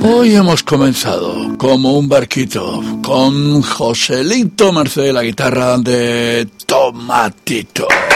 Hoy hemos comenzado como un barquito con Joselito Merced, la guitarra de Tomatito.